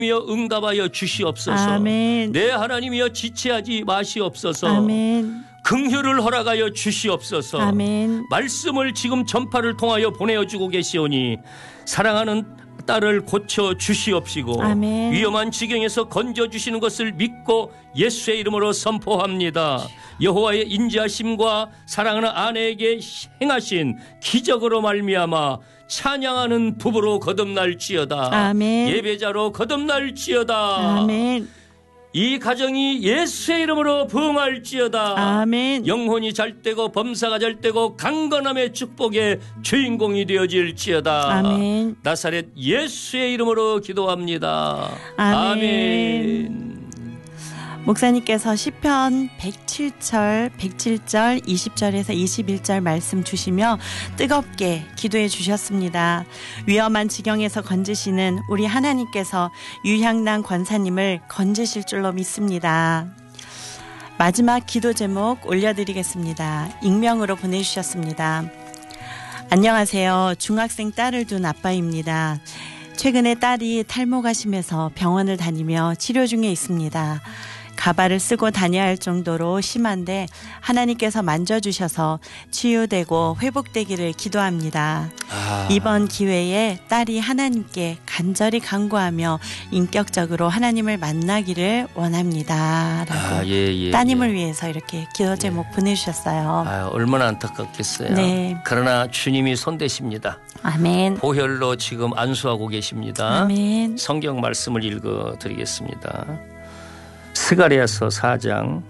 이여 응답하여 주시옵소서. 아멘. 내 하나님이여 지체하지 마시옵소서. 아멘. 긍휼을 허락하여 주시옵소서. 아멘. 말씀을 지금 전파를 통하여 보내어주고 계시오니 사랑하는 딸을 고쳐 주시옵시고 아멘. 위험한 지경에서 건져주시는 것을 믿고 예수의 이름으로 선포합니다. 여호와의 인자하심과 사랑하는 아내에게 행하신 기적으로 말미암아 찬양하는 부부로 거듭날지어다. 아멘. 예배자로 거듭날지어다. 아멘. 이 가정이 예수의 이름으로 부흥할지어다. 아멘. 영혼이 잘되고 범사가 잘되고 강건함의 축복의 주인공이 되어질지어다. 아멘. 나사렛 예수의 이름으로 기도합니다. 아멘. 아멘. 목사님께서 시편 107절 20절에서 21절 말씀 주시며 뜨겁게 기도해 주셨습니다. 위험한 지경에서 건지시는 우리 하나님께서 유향란 권사님을 건지실 줄로 믿습니다. 마지막 기도 제목 올려드리겠습니다. 익명으로 보내주셨습니다. 안녕하세요. 중학생 딸을 둔 아빠입니다. 최근에 딸이 탈모가 심해서 병원을 다니며 치료 중에 있습니다. 가발을 쓰고 다녀야 할 정도로 심한데 하나님께서 만져주셔서 치유되고 회복되기를 기도합니다. 이번 기회에 딸이 하나님께 간절히 간구하며 인격적으로 하나님을 만나기를 원합니다. 라고 따님을 위해서 이렇게 기도 제목 보내주셨어요. 얼마나 안타깝겠어요. 네. 그러나 주님이 손대십니다. 아멘. 보혈로 지금 안수하고 계십니다. 아멘. 성경 말씀을 읽어드리겠습니다. 스가랴서 4장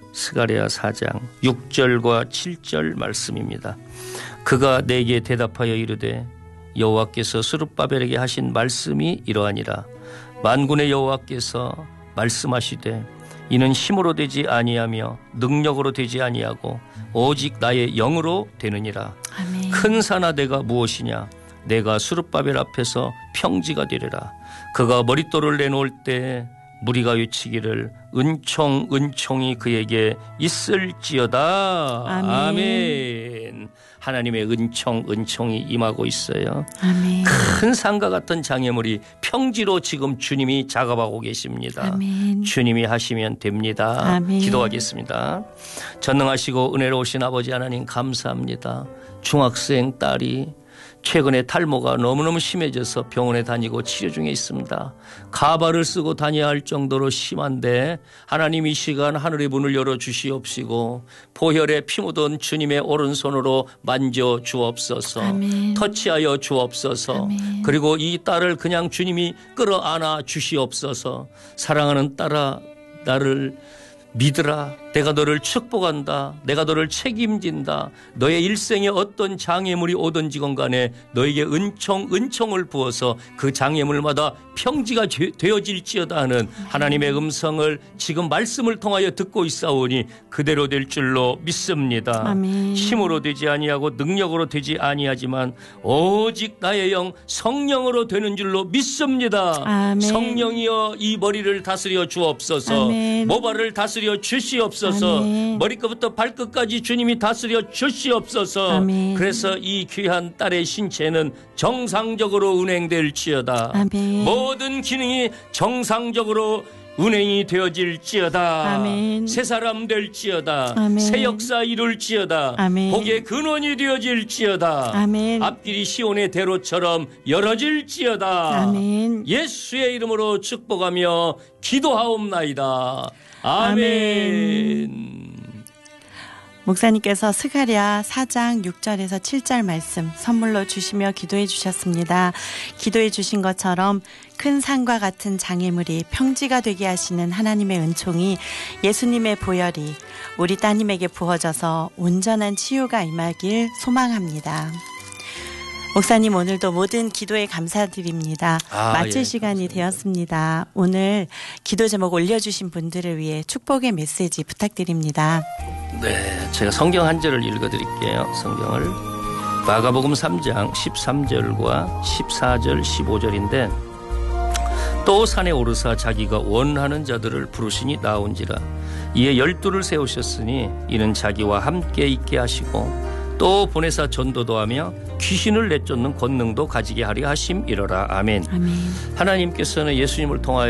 6절과 7절 말씀입니다. 그가 내게 대답하여 이르되 여호와께서 스룹바벨에게 하신 말씀이 이러하니라. 만군의 여호와께서 말씀하시되 이는 힘으로 되지 아니하며 능력으로 되지 아니하고 오직 나의 영으로 되느니라. 아멘. 큰 산아 내가 무엇이냐. 내가 스룹바벨 앞에서 평지가 되리라. 그가 머릿돌을 내놓을 때 무리가 외치기를 은총이 그에게 있을지어다. 아멘. 아멘. 하나님의 은총이 임하고 있어요. 아멘. 큰 산과 같은 장애물이 평지로 지금 주님이 작업하고 계십니다. 아멘. 주님이 하시면 됩니다. 아멘. 기도하겠습니다. 전능하시고 은혜로우신 아버지 하나님 감사합니다. 중학생 딸이 최근에 탈모가 너무너무 심해져서 병원에 다니고 치료 중에 있습니다. 가발을 쓰고 다녀야 할 정도로 심한데 하나님 이 시간 하늘의 문을 열어주시옵시고 보혈에 피 묻은 주님의 오른손으로 만져 주옵소서. 아멘. 터치하여 주옵소서. 아멘. 그리고 이 딸을 그냥 주님이 끌어안아 주시옵소서. 사랑하는 딸아 나를 믿으라. 내가 너를 축복한다. 내가 너를 책임진다. 너의 일생에 어떤 장애물이 오든지건 간에 너에게 은총을 부어서 그 장애물마다 평지가 되어질지어다 하는 하나님의 음성을 지금 말씀을 통하여 듣고 있사오니 그대로 될 줄로 믿습니다. 아멘. 힘으로 되지 아니하고 능력으로 되지 아니하지만 오직 나의 영 성령으로 되는 줄로 믿습니다. 아멘. 성령이여 이 머리를 다스려 주옵소서. 아멘. 모발을 다스려 주시옵소서. 아멘. 머리끝부터 발끝까지 주님이 다스려 주시옵소서. 아멘. 그래서 이 귀한 딸의 신체는 정상적으로 운행될지어다. 아멘. 모든 기능이 정상적으로 운행이 되어질지어다. 아멘. 새 사람 될지어다. 아멘. 새 역사 이룰지어다. 아멘. 복의 근원이 되어질지어다. 아멘. 앞길이 시온의 대로처럼 열어질지어다. 아멘. 예수의 이름으로 축복하며 기도하옵나이다. 아멘. 목사님께서 스가랴 4장 6절에서 7절 말씀 선물로 주시며 기도해 주셨습니다. 기도해 주신 것처럼 큰 산과 같은 장애물이 평지가 되게 하시는 하나님의 은총이 예수님의 보혈이 우리 따님에게 부어져서 온전한 치유가 임하길 소망합니다. 목사님 오늘도 모든 기도에 감사드립니다. 마칠 시간이 되었습니다. 오늘 기도 제목 올려주신 분들을 위해 축복의 메시지 부탁드립니다. 네, 제가 성경 한 절을 읽어드릴게요. 성경을 마가복음 3장 13절과 14절 15절인데 또 산에 오르사 자기가 원하는 자들을 부르시니 나온지라 이에 12를 세우셨으니 이는 자기와 함께 있게 하시고 또 보내사 전도도 하며 귀신을 내쫓는 권능도 가지게 하려 하심이로라. 아멘. 아멘. 하나님께서는 예수님을 통하여